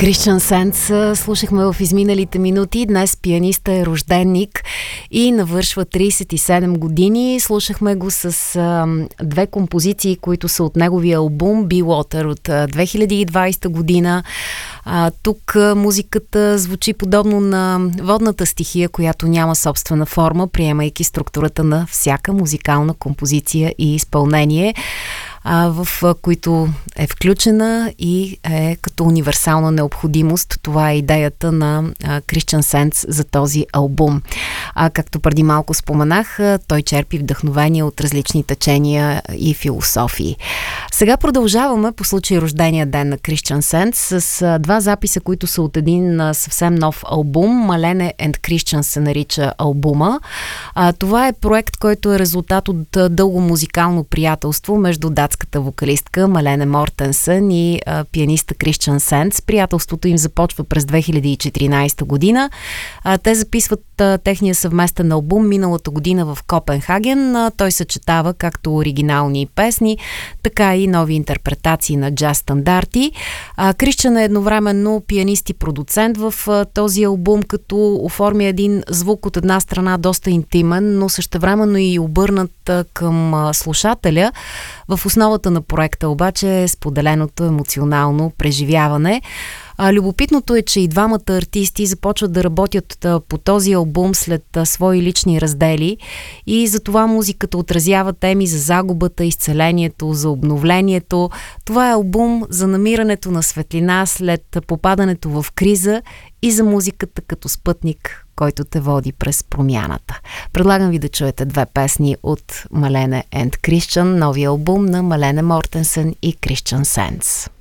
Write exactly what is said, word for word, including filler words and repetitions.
Christian Sands слушахме в изминалите минути. Днес пианиста е рожденник и навършва трийсет и седем години. Слушахме го с а, две композиции, които са от неговия албум Be Water от две хиляди и двадесета година. А, тук а, музиката звучи подобно на водната стихия, която няма собствена форма, приемайки структурата на всяка музикална композиция и изпълнение, в които е включена и е като универсална необходимост. Това е идеята на Christian Sands за този албум. А, както преди малко споменах, той черпи вдъхновение от различни течения и философии. Сега продължаваме по случай рождения ден на Christian Sands с два записа, които са от един съвсем нов албум. Malene and Christian се нарича албума. А, това е проект, който е резултат от дълго музикално приятелство между датската вокалистка Малена Мортенсен и а, пианиста Christian Sands. Приятелството им започва през две хиляди и четиринадесета година. А, те записват а, техния съвместен албум миналата година в Копенхаген. А, той съчетава както оригинални песни, така и нови интерпретации на джаз стандарти. А, Christian е едновременно пианист и продуцент в а, този албум, като оформя един звук от една страна доста интимен, но същевременно и обърнат а, към а, слушателя. В основата на проекта обаче е споделеното емоционално преживяване. А, любопитното е, че и двамата артисти започват да работят а, по този албум след а, свои лични раздели и затова музиката отразява теми за загубата, изцелението, за обновлението. Това е албум за намирането на светлина след попадането в криза и за музиката като спътник, който те води през промяната. Предлагам ви да чуете две песни от Malene and Christian, новия албум на Малена Мортенсен и Christian Sands.